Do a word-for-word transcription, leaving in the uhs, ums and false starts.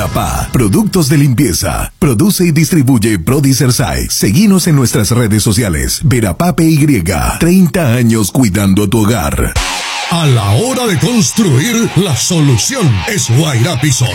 Verapá, productos de limpieza. Produce y distribuye Prodicersai. Seguinos en nuestras redes sociales. Verapá P Y. treinta años cuidando tu hogar. A la hora de construir, la solución es Guairá Pisos.